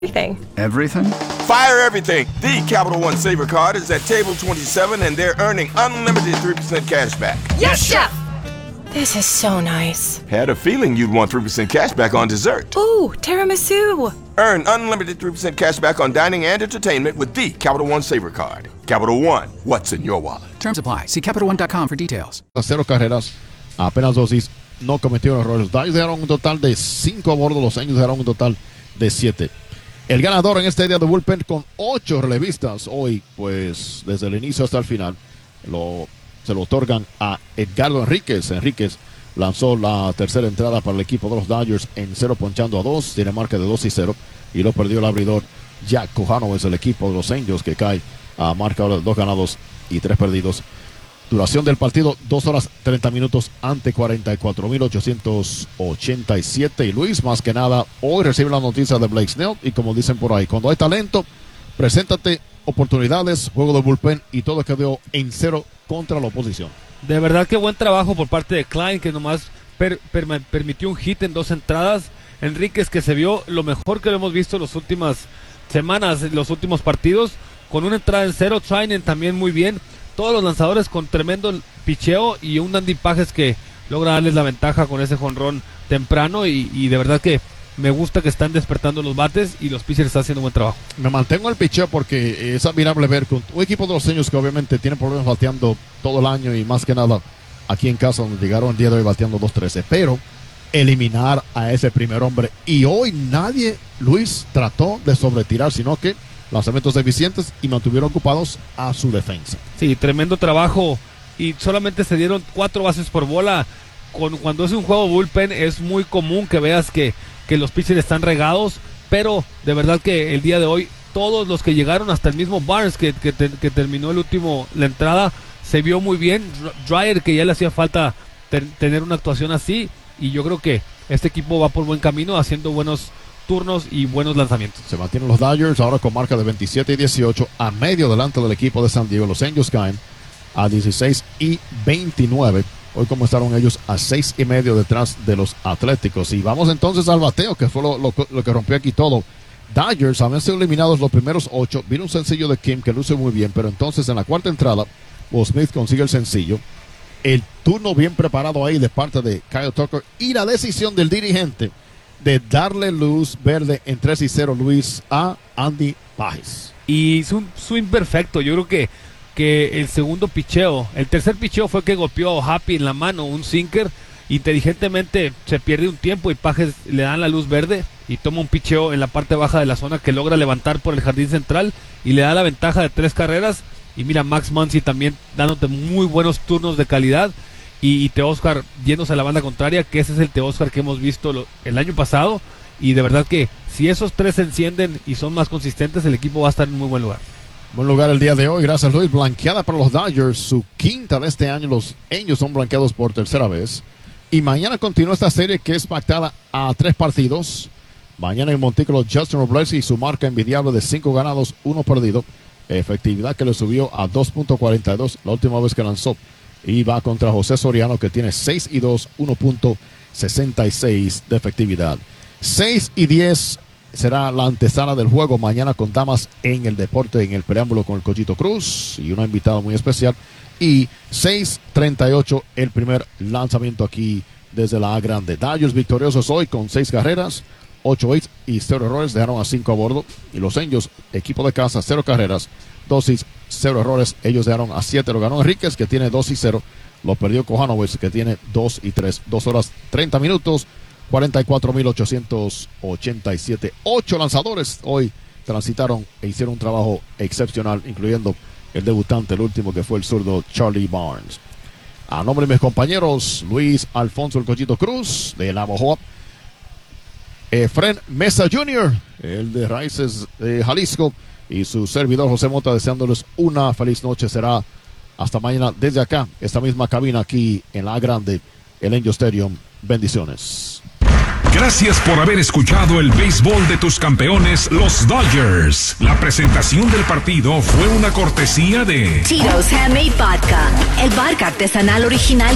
Everything. Everything? Fire everything. The Capital One Saver Card is at table 27 and they're earning unlimited 3% cash back. Yes, Chef! This is so nice. Had a feeling you'd want 3% cash back on dessert. Ooh, tiramisu. Earn unlimited 3% cash back on dining and entertainment with the Capital One Saver Card. Capital One, what's in your wallet? Terms apply. See CapitalOne.com for details. 0 carreras, apenas 2 hits, no cometieron errores. Los Dodgers dejaron un total de 5 a bordo, los Angels dejaron un total de 7. El ganador en este día de bullpen con 8 relevistas hoy, pues desde el inicio hasta el final, se lo otorgan a Edgardo Enríquez. Enríquez lanzó la tercera entrada para el equipo de los Dodgers en 0 ponchando a 2, tiene marca de 2-0 y lo perdió el abridor Jack Cojano, es el equipo de los Angels que cae a marca de 2 ganados y 3 perdidos. Duración del partido 2 horas 30 minutos ante 44,887. Y Luis, más que nada, hoy recibe la noticia de Blake Snell. Y como dicen por ahí, cuando hay talento, preséntate oportunidades, juego de bullpen y todo quedó en 0 contra la oposición. De verdad que buen trabajo por parte de Klein, que nomás permitió un hit en 2 entradas. Enríquez, que se vio lo mejor que lo hemos visto en las últimas semanas, en los últimos partidos, con una entrada en 0. Trainen también muy bien. Todos los lanzadores con tremendo picheo y un Andy Pages que logra darles la ventaja con ese jonrón temprano y de verdad que me gusta que están despertando los bates y los pitchers están haciendo un buen trabajo. Me mantengo al picheo porque es admirable ver que un equipo de los Angels que obviamente tiene problemas bateando todo el año y más que nada aquí en casa donde llegaron el día de hoy bateando 2-13, pero eliminar a ese primer hombre y hoy nadie, Luis, trató de sobretirar, sino que lanzamientos eficientes y mantuvieron ocupados a su defensa. Sí, tremendo trabajo y solamente se dieron 4 bases por bola. Cuando es un juego bullpen es muy común que veas que los pitchers están regados, pero de verdad que el día de hoy todos los que llegaron, hasta el mismo Barnes que terminó la entrada, se vio muy bien. Dreyer, que ya le hacía falta tener una actuación así, y yo creo que este equipo va por buen camino haciendo buenos turnos y buenos lanzamientos. Se mantienen los Dodgers ahora con marca de 27-18 a medio delante del equipo de San Diego. Los Angels caen a 16-29. Hoy comenzaron ellos a 6.5 detrás de los Atléticos. Y vamos entonces al bateo, que fue lo que rompió aquí todo. Dodgers habían sido eliminados los primeros 8. Vino un sencillo de Kim que luce muy bien, pero entonces en la cuarta entrada Will Smith consigue el sencillo. El turno bien preparado ahí de parte de Kyle Tucker y la decisión del dirigente de darle luz verde en 3-0, Luis, a Andy Pages. Y hizo un swing perfecto. Yo creo que el segundo picheo, el tercer picheo fue que golpeó a Happy en la mano, un sinker. Inteligentemente se pierde un tiempo y Pages le dan la luz verde y toma un picheo en la parte baja de la zona que logra levantar por el jardín central y le da la ventaja de 3 carreras. Y mira, Max Muncy también dándote muy buenos turnos de calidad. Y Teóscar yéndose a la banda contraria, que ese es el Teóscar que hemos visto el año pasado. Y de verdad que si esos 3 se encienden y son más consistentes, el equipo va a estar en un muy buen lugar. Buen lugar el día de hoy, gracias Luis. Blanqueada para los Dodgers, su quinta de este año. Los Angels son blanqueados por tercera vez. Y mañana continúa esta serie que es pactada a 3 partidos. Mañana en Montículo, Justin Robles y su marca envidiable de 5 ganados, 1 perdido. Efectividad que le subió a 2.42 la última vez que lanzó. Y va contra José Soriano, que tiene 6-2, 1.66 de efectividad. 6-10 será la antesala del juego mañana con damas en el deporte, en el preámbulo con el Cochito Cruz y una invitada muy especial. Y 6:38 el primer lanzamiento aquí desde la A Grande. Dodgers victoriosos hoy con 6 carreras, 8 hits y 0 errores. Dejaron a 5 a bordo. Y los Angels, equipo de casa, 0 carreras, 2 hits, 0 errores. Ellos dejaron a 7. Lo ganó Enríquez, que tiene 2-0. Lo perdió Kohanowitz, que tiene 2-3. 2 horas 30 minutos, 44,887. 8 lanzadores hoy transitaron e hicieron un trabajo excepcional, incluyendo el debutante, el último, que fue el zurdo Charlie Barnes. A nombre de mis compañeros, Luis Alfonso el Cochito Cruz, de Navajo, Efren Mesa Jr., el de Raíces de Jalisco, y su servidor José Mota, deseándoles una feliz noche. Será hasta mañana desde acá, esta misma cabina aquí en la Grande, el Angel Stadium. Bendiciones. Gracias por haber escuchado el béisbol de tus campeones, los Dodgers. La presentación del partido fue una cortesía de Tito's Handmade Vodka, el vodka artesanal original